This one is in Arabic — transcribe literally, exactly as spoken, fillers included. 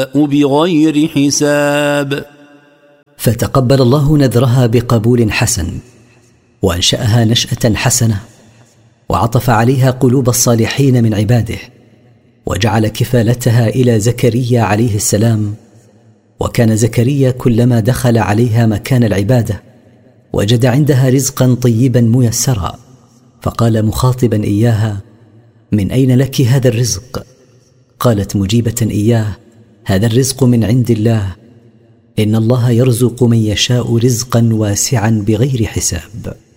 الجزاء بغير حساب. فتقبل الله نذرها بقبول حسن، وأنشأها نشأة حسنة، وعطف عليها قلوب الصالحين من عباده، وجعل كفالتها إلى زكريا عليه السلام. وكان زكريا كلما دخل عليها مكان العبادة وجد عندها رزقا طيبا ميسرا، فقال مخاطبا إياها: من أين لك هذا الرزق؟ قالت مجيبة إياه: هذا الرزق من عند الله، إن الله يرزق من يشاء رزقا واسعا بغير حساب.